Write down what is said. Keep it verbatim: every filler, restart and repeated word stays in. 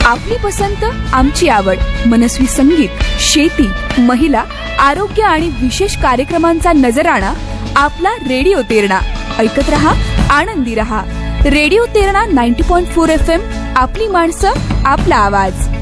आपली पसंत आमची आवड. मनस्वी संगीत, शेती, महिला, आरोग्य आणि विशेष कार्यक्रमांचा नजराणा आपला रेडिओ तेरणा. ऐकत रहा, आनंदी रहा. रेडिओ तेरणा नव्वद पॉइंट चार एफ एम. आपली माणसं, आपला आवाज.